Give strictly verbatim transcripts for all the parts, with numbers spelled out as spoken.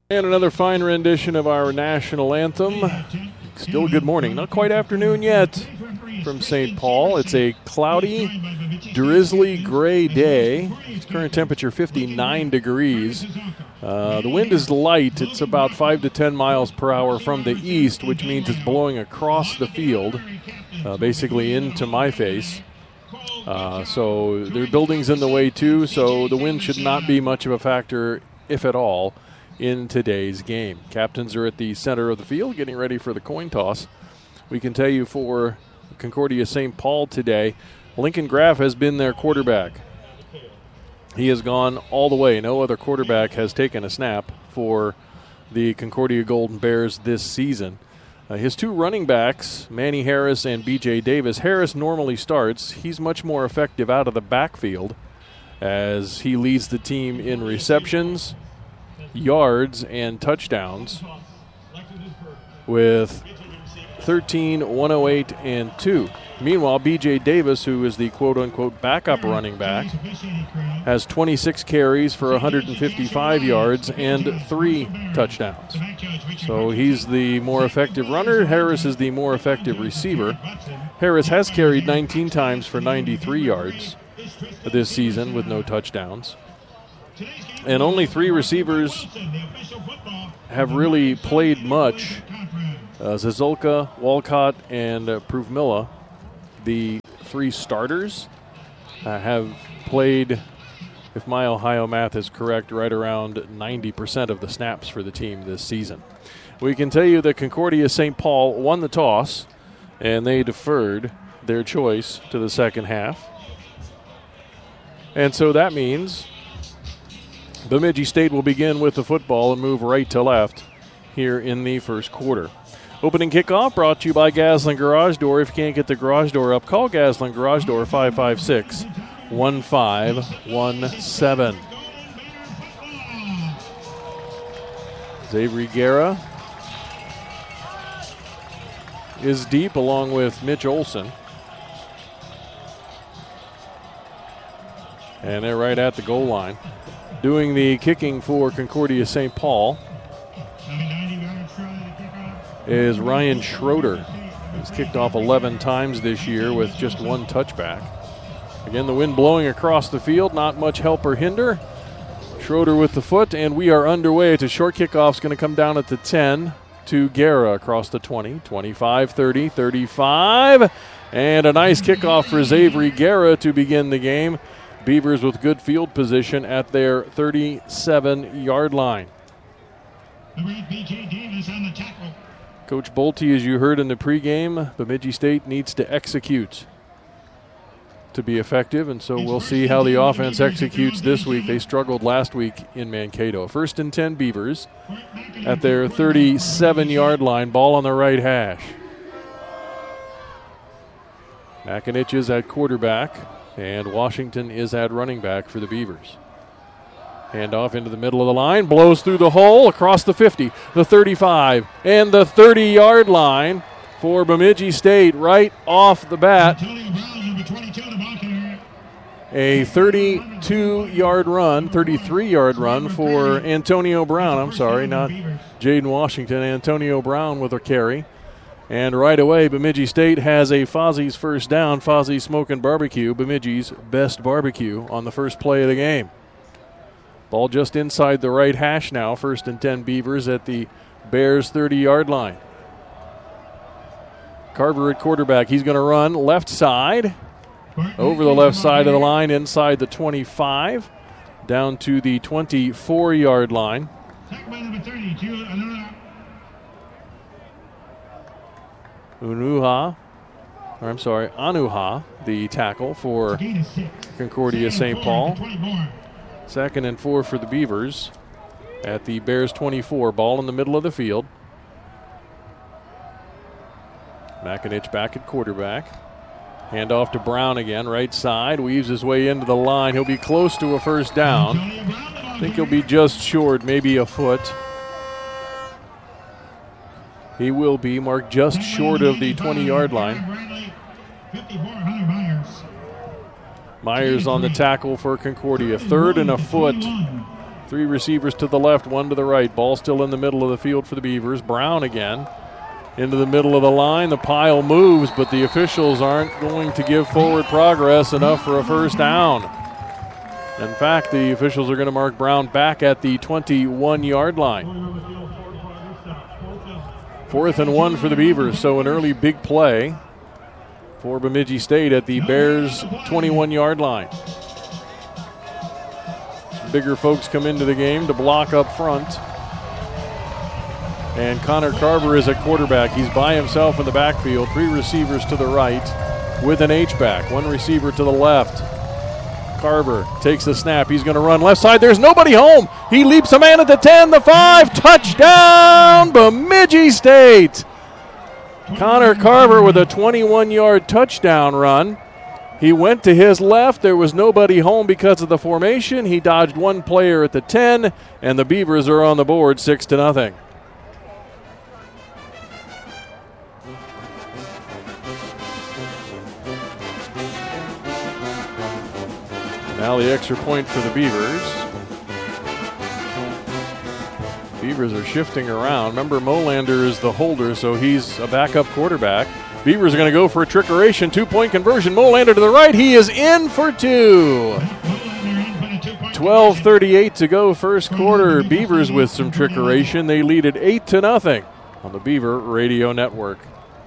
And another fine rendition of our national anthem. Still good morning. Not quite afternoon yet from Saint Paul. It's a cloudy, drizzly, gray day. Current temperature fifty-nine degrees. Uh, the wind is light. It's about five to ten miles per hour from the east, which means it's blowing across the field, uh, basically into my face. Uh, so there are buildings in the way, too, so the wind should not be much of a factor, if at all, in today's game. Captains are at the center of the field getting ready for the coin toss. We can tell you for Concordia Saint Paul today, Lincoln Graff has been their quarterback. He has gone all the way. No other quarterback has taken a snap for the Concordia Golden Bears this season. Uh, his two running backs, Manny Harris and B J Davis. Harris normally starts. He's much more effective out of the backfield as he leads the team in receptions, yards, and touchdowns with thirteen, one oh eight, and two. Meanwhile, B J Davis, who is the quote-unquote backup running back, has twenty-six carries for one hundred fifty-five yards and three touchdowns. So he's the more effective runner. Harris is the more effective receiver. Harris has carried nineteen times for ninety-three yards this season with no touchdowns. And only three receivers have really played much. Uh, Zazulka, Walcott, and uh, Pruvmilla, the three starters, uh, have played, if my Ohio math is correct, right around ninety percent of the snaps for the team this season. We can tell you that Concordia Saint Paul won the toss, and they deferred their choice to the second half. And so that means Bemidji State will begin with the football and move right to left here in the first quarter. Opening kickoff brought to you by Gaslin Garage Door. If you can't get the garage door up, call Gaslin Garage Door five five six, one five one seven. Xavier Guerra is deep along with Mitch Olson. And they're right at the goal line. Doing the kicking for Concordia Saint Paul is Ryan Schroeder. He's kicked off eleven times this year with just one touchback. Again, the wind blowing across the field, not much help or hinder. Schroeder with the foot, and we are underway. It's a short kickoff. It's going to come down at the ten to Guerra across the twenty, twenty-five, thirty, thirty-five. And a nice kickoff for Xavier Guerra to begin the game. Beavers with good field position at their thirty-seven-yard line. B J Davis on the tackle. Coach Bolte, as you heard in the pregame, Bemidji State needs to execute to be effective, and so we'll see how the offense executes this week. They struggled last week in Mankato. First and ten Beavers at their thirty-seven-yard line, ball on the right hash. Makinich is at quarterback, and Washington is at running back for the Beavers. Hand off into the middle of the line, blows through the hole, across the fifty, the thirty-five, and the thirty-yard line for Bemidji State right off the bat. A thirty-two-yard run, thirty-three-yard run for Antonio Brown. I'm sorry, not Jaden Washington. Antonio Brown with a carry. And right away, Bemidji State has a Fozzie's first down. Fozzie's Smokin' Barbecue, Bemidji's best barbecue on the first play of the game. Ball just inside the right hash now. First and ten Beavers at the Bears' thirty-yard line. Carver at quarterback. He's going to run left side. Over the left side of the line, inside the twenty-five. Down to the twenty-four-yard line. Unuha, or I'm sorry, Anuha, the tackle for Concordia Saint Paul. Second and four for the Beavers at the Bears twenty-four. Ball in the middle of the field. Makinich back at quarterback. Hand off to Brown again, right side. Weaves his way into the line. He'll be close to a first down. I think he'll be just short, maybe a foot. He will be marked just short of the twenty-yard line. Myers on the tackle for Concordia. Third and a foot Three receivers to the left, one to the right. Ball still in the middle of the field for the Beavers. Brown again into the middle of the line. The pile moves, but the officials aren't going to give forward progress enough for a first down. In fact, the officials are going to mark Brown back at the twenty-one-yard line. Fourth and one for the Beavers, so an early big play for Bemidji State at the Bears' twenty-one-yard line. Some bigger folks come into the game to block up front. And Connor Carver is at quarterback. He's by himself in the backfield. Three receivers to the right with an H-back. One receiver to the left. Carver takes the snap. He's going to run left side. There's nobody home. He leaps a man at the ten, the five. Touchdown, Bemidji State. Connor Carver with a twenty-one-yard touchdown run. He went to his left. There was nobody home because of the formation. He dodged one player at the ten, and the Beavers are on the board six to nothing. Now the extra point for the Beavers. Beavers are shifting around. Remember, Molander is the holder, so he's a backup quarterback. Beavers are going to go for a trickeration, two-point conversion. Molander to the right. He is in for two. twelve thirty-eight to go first quarter. Beavers with some trickeration. They lead it eight to nothing on the Beaver Radio Network.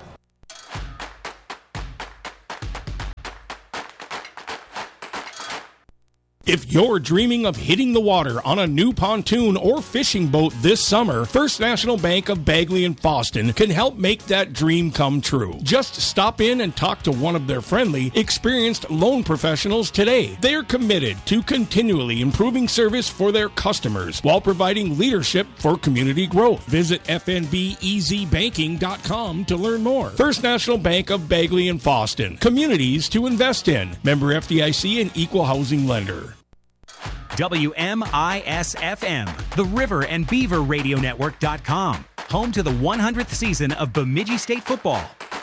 If you're dreaming of hitting the water on a new pontoon or fishing boat this summer, First National Bank of Bagley and Fosston can help make that dream come true. Just stop in and talk to one of their friendly, experienced loan professionals today. They're committed to continually improving service for their customers while providing leadership for community growth. Visit f n b e z banking dot com to learn more. First National Bank of Bagley and Fosston. Communities to invest in. Member F D I C and Equal Housing Lender. W M I S F M, the River and Beaver Radio Network dot com, home to the one hundredth season of Bemidji State football.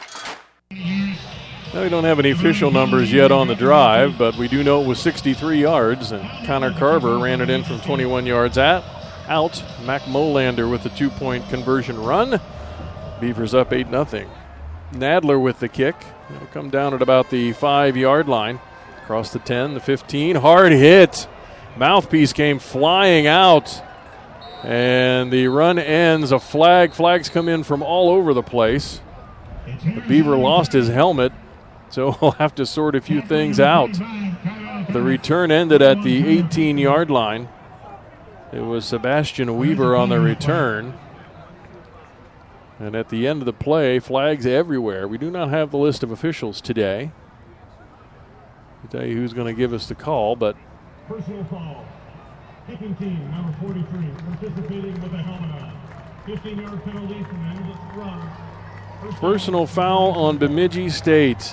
Now, we don't have any official numbers yet on the drive, but we do know it was sixty-three yards, and Connor Carver ran it in from twenty-one yards at, out. Mac Molander with the two-point conversion run. Beavers up eight nothing. Nadler with the kick. It'll come down at about the five-yard line. Across the ten, the fifteen. Hard hit. Mouthpiece came flying out, and the run ends. A flag. Flags come in from all over the place. The Beaver lost his helmet, so we'll have to sort a few things out. The return ended at the eighteen-yard line. It was Sebastian Weaver on the return. And at the end of the play, flags everywhere. We do not have the list of officials today. I'll tell you who's going to give us the call, but Personal foul. Kicking team, number forty-three, participating with a helmet on. fifteen-yard penalty from the end of the run. First personal foul on Bemidji State.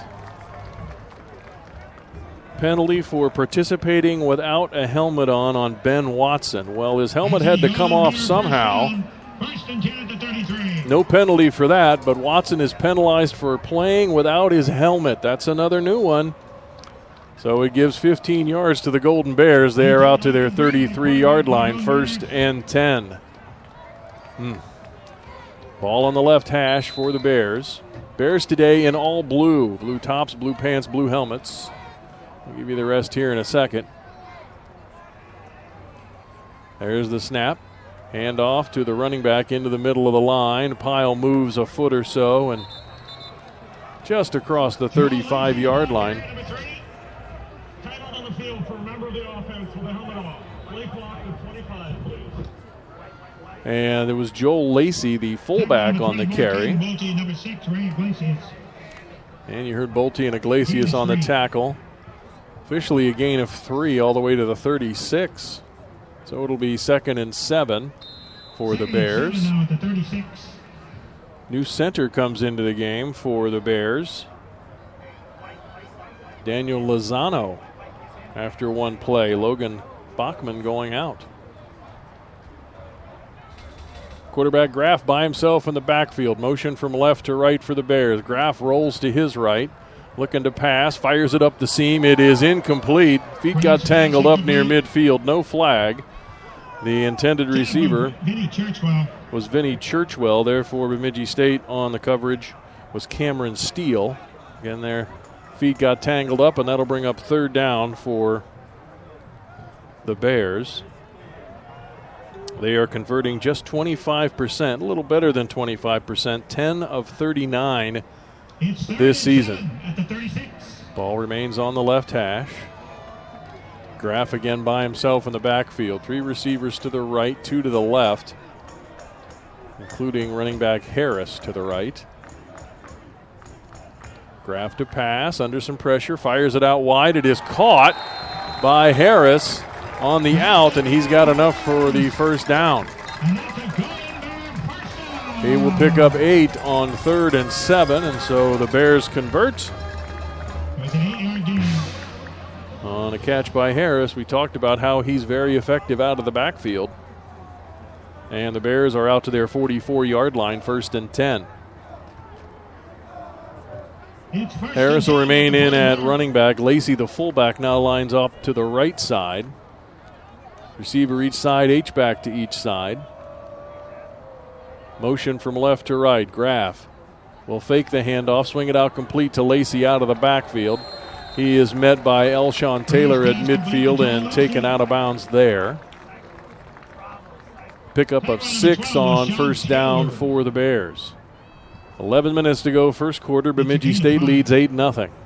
Penalty for participating without a helmet on on Ben Watson. Well, his helmet had to come off somehow. First and ten at the thirty-three. No penalty for that, but Watson is penalized for playing without his helmet. That's another new one. So it gives fifteen yards to the Golden Bears. They are out to their thirty-three-yard line, first and ten. Hmm. Ball on the left hash for the Bears. Bears today in all blue. Blue tops, blue pants, blue helmets. I'll give you the rest here in a second. There's the snap. Hand off to the running back into the middle of the line. Pile moves a foot or so and just across the thirty-five-yard line. And it was Joel Lacey, the fullback, on the carry. And you heard Bolte and Iglesias on the tackle. Officially a gain of three all the way to the thirty-six. So it'll be second and seven for the Bears. New center comes into the game for the Bears. Daniel Lozano after one play. Logan Bachman going out. Quarterback Graff by himself in the backfield. Motion from left to right for the Bears. Graff rolls to his right. Looking to pass. Fires it up the seam. It is incomplete. Feet got tangled up near midfield. No flag. The intended receiver Vinny Churchwell. was Vinny Churchwell. Therefore, Bemidji State on the coverage was Cameron Steele. Again, their feet got tangled up, and that'll bring up third down for the Bears. They are converting just twenty-five percent, a little better than twenty-five percent, ten of thirty-nine this season. At the thirty-six. Ball remains on the left hash. Graff again by himself in the backfield. Three receivers to the right, two to the left, including running back Harris to the right. Graff to pass, under some pressure, fires it out wide. It is caught by Harris on the out, and he's got enough for the first down. He will pick up eight on third and seven, and so the Bears convert. On a catch by Harris, we talked about how he's very effective out of the backfield. And the Bears are out to their forty-four-yard line, first and ten. Harris will remain in at running back. Lacey, the fullback, now lines up to the right side. Receiver each side, H-back to each side. Motion from left to right. Graff will fake the handoff, swing it out complete to Lacey out of the backfield. He is met by Elshon Taylor at midfield and taken out of bounds there. Pickup of six on first down for the Bears. eleven minutes to go, first quarter. Bemidji State leads eight nothing.